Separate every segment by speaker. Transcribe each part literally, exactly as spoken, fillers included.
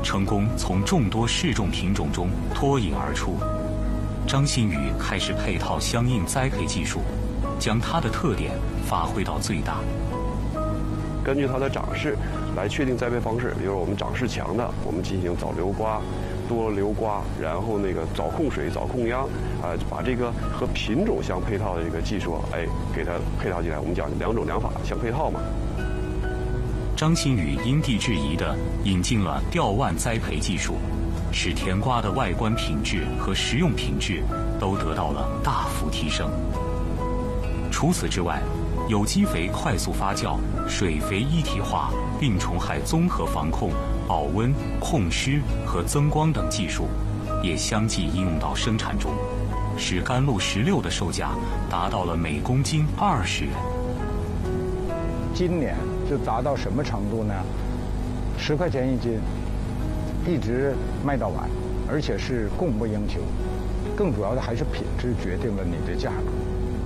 Speaker 1: 成功从众多适种品种中脱颖而出。张新宇开始配套相应栽培技术，将它的特点发挥到最大。
Speaker 2: 根据它的长势来确定栽培方式，比如我们长势强的，我们进行早留瓜、多留瓜，然后那个早控水、早控秧，啊、呃，把这个和品种相配套的一个技术，哎，给它配套进来。我们讲两种两法相配套嘛。
Speaker 1: 张新宇因地制宜地引进了吊腕栽培技术，使甜瓜的外观品质和食用品质都得到了大幅提升。除此之外，有机肥快速发酵、水肥一体化、病虫害综合防控、保温、控湿和增光等技术，也相继应用到生产中，使甘露十六的售价达到了每公斤二十元。
Speaker 3: 今年就达到什么程度呢？十块钱一斤，一直卖到完，而且是供不应求。更主要的还是品质决定了你的价格。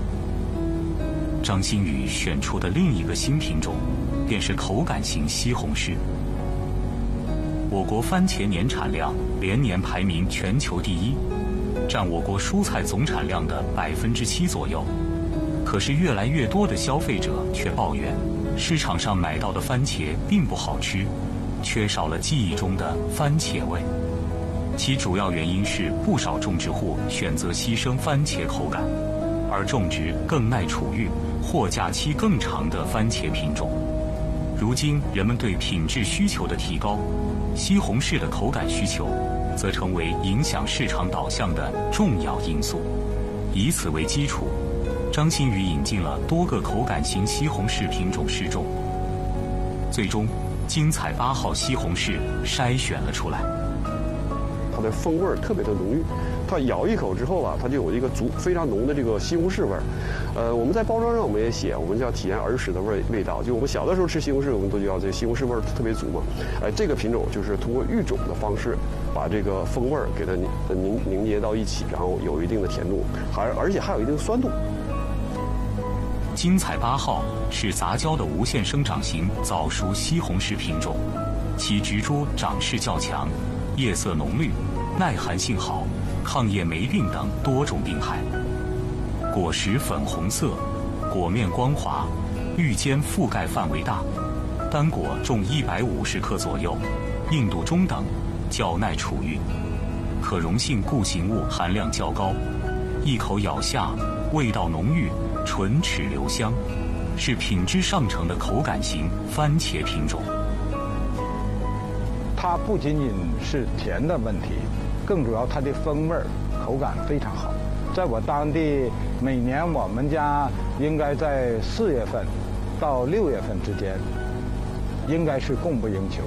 Speaker 1: 张新宇选出的另一个新品种，便是口感型西红柿。我国番茄年产量连年排名全球第一，占我国蔬菜总产量的百分之七左右。可是越来越多的消费者却抱怨，市场上买到的番茄并不好吃，缺少了记忆中的番茄味。其主要原因是不少种植户选择牺牲番茄口感，而种植更耐储育、货架期更长的番茄品种。如今人们对品质需求的提高，西红柿的口感需求则成为影响市场导向的重要因素。以此为基础，张新宇引进了多个口感型西红柿品种试种，最终精彩八号西红柿筛选了出来。
Speaker 2: 它的风味儿特别的浓郁，它咬一口之后啊，它就有一个足非常浓的这个西红柿味儿。呃，我们在包装上我们也写，我们叫体验儿时的味味道。就我们小的时候吃西红柿，我们都知道这西红柿味儿特别足嘛。哎、呃，这个品种就是通过育种的方式，把这个风味儿给它凝凝结到一起，然后有一定的甜度，还而且还有一定的酸度。
Speaker 1: 精彩八号是杂交的无限生长型早熟西红柿品种，其植株长势较强，叶色浓绿，耐寒性好，抗叶霉病等多种病害。果实粉红色，果面光滑，玉尖覆盖范围大，单果重一百五十克左右，硬度中等，较耐储育，可溶性固形物含量较高，一口咬下，味道浓郁，唇齿留香，是品质上乘的口感型番茄品种。
Speaker 3: 它不仅仅是甜的问题，更主要它的风味儿、口感非常好。在我当地，每年我们家应该在四月份到六月份之间，应该是供不应求。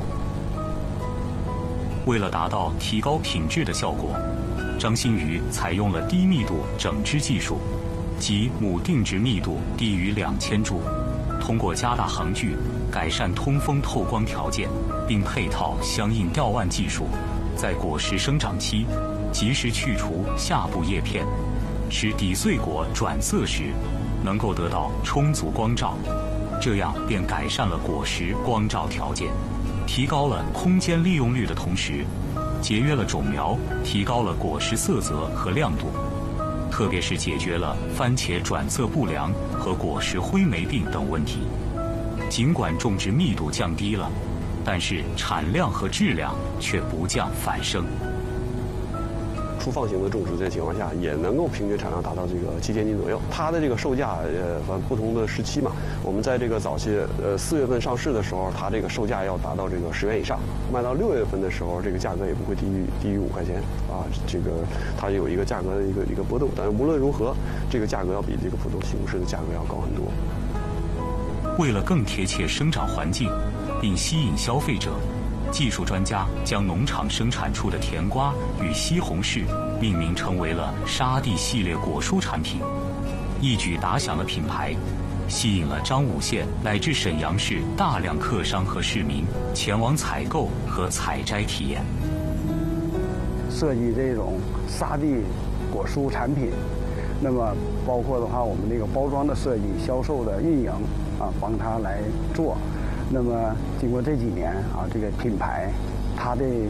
Speaker 1: 为了达到提高品质的效果，张新宇采用了低密度整枝技术，即母定植密度低于两千株，通过加大行距，改善通风透光条件，并配套相应吊腕技术，在果实生长期及时去除下部叶片，使底穗果转色时能够得到充足光照，这样便改善了果实光照条件，提高了空间利用率的同时，节约了种苗，提高了果实色泽和亮度，特别是解决了番茄转色不良和果实灰霉病等问题。尽管种植密度降低了，但是产量和质量却不降反升。
Speaker 2: 粗放型的种植，在情况下也能够平均产量达到这个七千斤左右。它的这个售价，呃，反正不同的时期嘛，我们在这个早期，呃，四月份上市的时候，它这个售价要达到这个十元以上；卖到六月份的时候，这个价格也不会低于低于五块钱啊。这个它有一个价格的一个一个波动，但是无论如何，这个价格要比这个普通西红柿的价格要高很多。
Speaker 1: 为了更贴切生长环境，并吸引消费者，技术专家将农场生产出的甜瓜与西红柿命名成为了沙地系列果蔬产品，一举打响了品牌，吸引了彰武县乃至沈阳市大量客商和市民前往采购和采摘体验。
Speaker 4: 设计这种沙地果蔬产品，那么包括的话，我们这个包装的设计、销售的运营啊，帮他来做。那么经过这几年啊，这个品牌它的